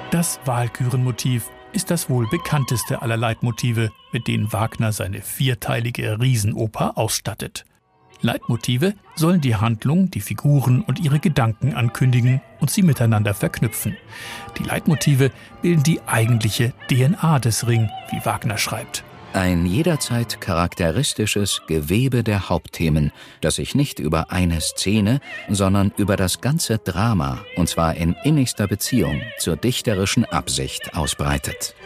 Das Walkürenmotiv ist das wohl bekannteste aller Leitmotive, mit denen Wagner seine vierteilige Riesenoper ausstattet. Leitmotive sollen die Handlung, die Figuren und ihre Gedanken ankündigen und sie miteinander verknüpfen. Die Leitmotive bilden die eigentliche DNA des Ring, wie Wagner schreibt. Ein jederzeit charakteristisches Gewebe der Hauptthemen, das sich nicht über eine Szene, sondern über das ganze Drama, und zwar in innigster Beziehung zur dichterischen Absicht, ausbreitet.